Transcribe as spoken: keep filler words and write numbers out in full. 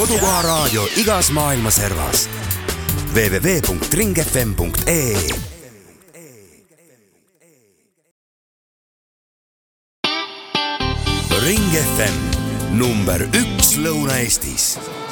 kodukoha raadio igas maailma servas. w w w punkt ring f m punkt e e Ring F M number üks Lõuna-Eestis.